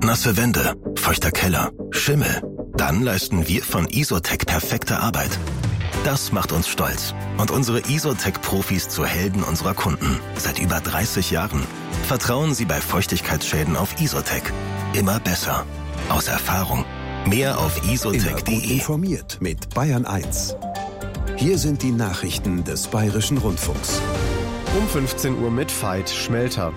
nasse Wände, feuchter Keller, Schimmel. Dann leisten wir von Isotec perfekte Arbeit. Das macht uns stolz und unsere Isotec-Profis zu Helden unserer Kunden. Seit über 30 Jahren. Vertrauen Sie bei Feuchtigkeitsschäden auf Isotec. Immer besser. Aus Erfahrung. Mehr auf isotec.de. Immer gut informiert mit Bayern 1. Hier sind die Nachrichten des Bayerischen Rundfunks. Um 15 Uhr mit Veit Schmelter.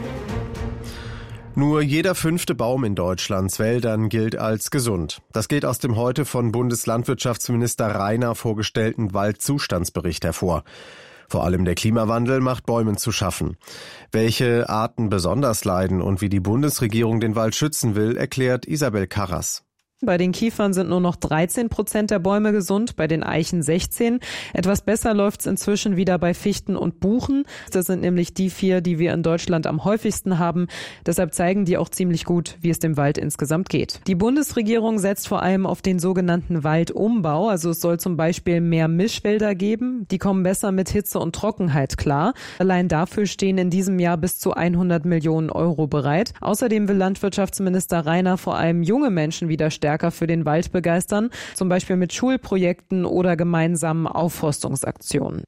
Nur jeder 5. Baum in Deutschlands Wäldern gilt als gesund. Das geht aus dem heute von Bundeslandwirtschaftsminister Rainer vorgestellten Waldzustandsbericht hervor. Vor allem der Klimawandel macht Bäumen zu schaffen. Welche Arten besonders leiden und wie die Bundesregierung den Wald schützen will, erklärt Isabel Karras. Bei den Kiefern sind nur noch 13% der Bäume gesund, bei den Eichen 16%. Etwas besser läuft's inzwischen wieder bei Fichten und Buchen. Das sind nämlich die 4, die wir in Deutschland am häufigsten haben. Deshalb zeigen die auch ziemlich gut, wie es dem Wald insgesamt geht. Die Bundesregierung setzt vor allem auf den sogenannten Waldumbau. Also es soll zum Beispiel mehr Mischwälder geben. Die kommen besser mit Hitze und Trockenheit klar. Allein dafür stehen in diesem Jahr bis zu 100 Millionen Euro bereit. Außerdem will Landwirtschaftsminister Rainer vor allem junge Menschen wieder stärker für den Wald begeistern, zum Beispiel mit Schulprojekten oder gemeinsamen Aufforstungsaktionen.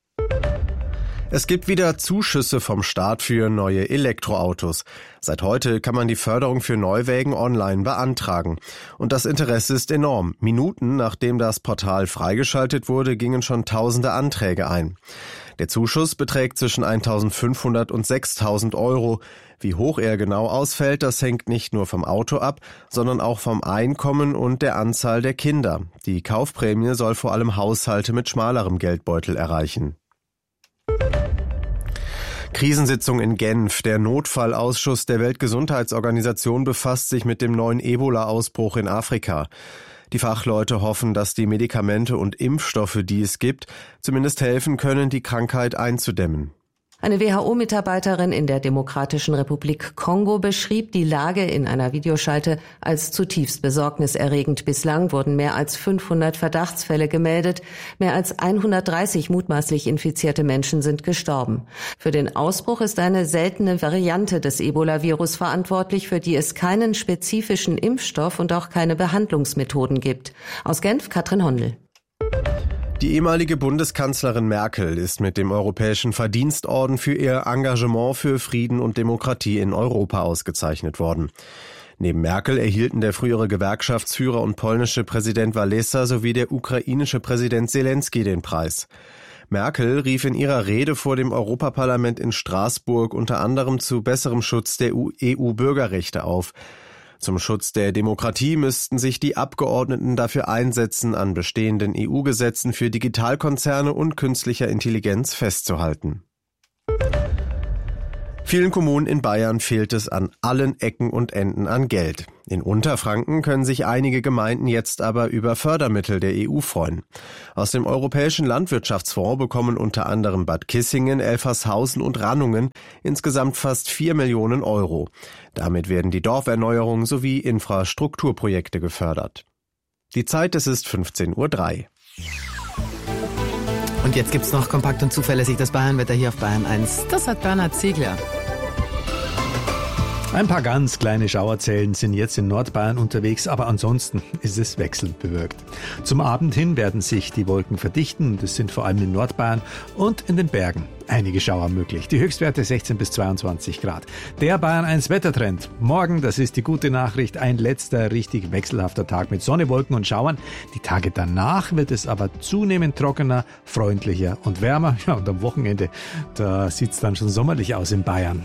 Es gibt wieder Zuschüsse vom Staat für neue Elektroautos. Seit heute kann man die Förderung für Neuwägen online beantragen. Und das Interesse ist enorm. Minuten nachdem das Portal freigeschaltet wurde, gingen schon tausende Anträge ein. Der Zuschuss beträgt zwischen 1.500 und 6.000 Euro. Wie hoch er genau ausfällt, das hängt nicht nur vom Auto ab, sondern auch vom Einkommen und der Anzahl der Kinder. Die Kaufprämie soll vor allem Haushalte mit schmalerem Geldbeutel erreichen. Krisensitzung in Genf. Der Notfallausschuss der Weltgesundheitsorganisation befasst sich mit dem neuen Ebola-Ausbruch in Afrika. Die Fachleute hoffen, dass die Medikamente und Impfstoffe, die es gibt, zumindest helfen können, die Krankheit einzudämmen. Eine WHO-Mitarbeiterin in der Demokratischen Republik Kongo beschrieb die Lage in einer Videoschalte als zutiefst besorgniserregend. Bislang wurden mehr als 500 Verdachtsfälle gemeldet. Mehr als 130 mutmaßlich infizierte Menschen sind gestorben. Für den Ausbruch ist eine seltene Variante des Ebola-Virus verantwortlich, für die es keinen spezifischen Impfstoff und auch keine Behandlungsmethoden gibt. Aus Genf, Katrin Hondel. Die ehemalige Bundeskanzlerin Merkel ist mit dem Europäischen Verdienstorden für ihr Engagement für Frieden und Demokratie in Europa ausgezeichnet worden. Neben Merkel erhielten der frühere Gewerkschaftsführer und polnische Präsident Wałęsa sowie der ukrainische Präsident Selenskyj den Preis. Merkel rief in ihrer Rede vor dem Europaparlament in Straßburg unter anderem zu besserem Schutz der EU-Bürgerrechte auf. Zum Schutz der Demokratie müssten sich die Abgeordneten dafür einsetzen, an bestehenden EU-Gesetzen für Digitalkonzerne und künstlicher Intelligenz festzuhalten. Vielen Kommunen in Bayern fehlt es an allen Ecken und Enden an Geld. In Unterfranken können sich einige Gemeinden jetzt aber über Fördermittel der EU freuen. Aus dem Europäischen Landwirtschaftsfonds bekommen unter anderem Bad Kissingen, Elfershausen und Rannungen insgesamt fast 4 Millionen Euro. Damit werden die Dorferneuerung sowie Infrastrukturprojekte gefördert. Die Zeit, es ist 15:03 Uhr. Und jetzt gibt's noch kompakt und zuverlässig das Bayernwetter hier auf Bayern 1. Das hat Bernhard Ziegler. Ein paar ganz kleine Schauerzellen sind jetzt in Nordbayern unterwegs, aber ansonsten ist es wechselnd bewölkt. Zum Abend hin werden sich die Wolken verdichten. Das sind vor allem in Nordbayern und in den Bergen einige Schauer möglich. Die Höchstwerte 16 bis 22 Grad. Der Bayern 1 Wettertrend. Morgen, das ist die gute Nachricht, ein letzter richtig wechselhafter Tag mit Sonne, Wolken und Schauern. Die Tage danach wird es aber zunehmend trockener, freundlicher und wärmer. Ja, und am Wochenende, da sieht's dann schon sommerlich aus in Bayern.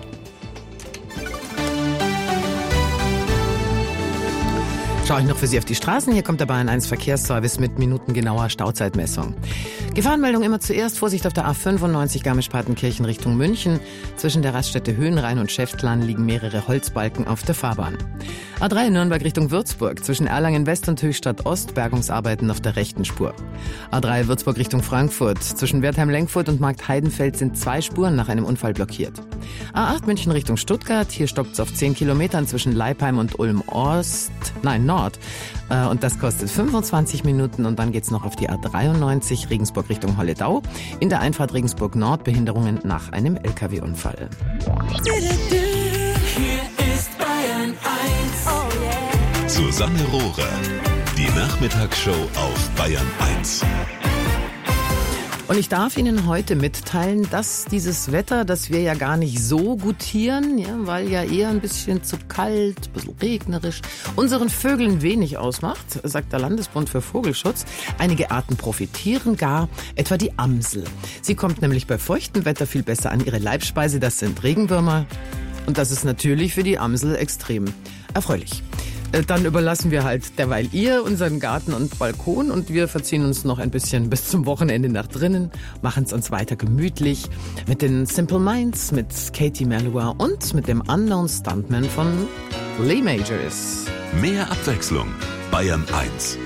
Schaue ich noch für Sie auf die Straßen. Hier kommt der Bayern 1 Verkehrsservice mit minutengenauer Stauzeitmessung. Gefahrenmeldung immer zuerst. Vorsicht auf der A95 Garmisch-Partenkirchen Richtung München. Zwischen der Raststätte Höhenrhein und Schäftlarn liegen mehrere Holzbalken auf der Fahrbahn. A3 Nürnberg Richtung Würzburg. Zwischen Erlangen West und Höchstadt Ost Bergungsarbeiten auf der rechten Spur. A3 Würzburg Richtung Frankfurt. Zwischen Wertheim-Lenkfurt und Marktheidenfeld sind 2 Spuren nach einem Unfall blockiert. A8 München Richtung Stuttgart. Hier stoppt es auf 10 Kilometern zwischen Leipheim und Nord. Und das kostet 25 Minuten und dann geht's noch auf die A93 Regensburg Richtung Holledau. In der Einfahrt Regensburg Nord Behinderungen nach einem LKW-Unfall. Hier ist Bayern 1. Susanne Rohrer. Die Nachmittagsshow auf Bayern 1. Und ich darf Ihnen heute mitteilen, dass dieses Wetter, das wir ja gar nicht so gutieren, ja, weil ja eher ein bisschen zu kalt, ein bisschen regnerisch, unseren Vögeln wenig ausmacht, sagt der Landesbund für Vogelschutz. Einige Arten profitieren gar, etwa die Amsel. Sie kommt nämlich bei feuchtem Wetter viel besser an ihre Leibspeise, das sind Regenwürmer. Und das ist natürlich für die Amsel extrem erfreulich. Dann überlassen wir halt derweil ihr unseren Garten und Balkon und wir verziehen uns noch ein bisschen bis zum Wochenende nach drinnen, machen es uns weiter gemütlich mit den Simple Minds, mit Katie Melua und mit dem Unknown Stuntman von Lee Majors. Mehr Abwechslung. Bayern 1.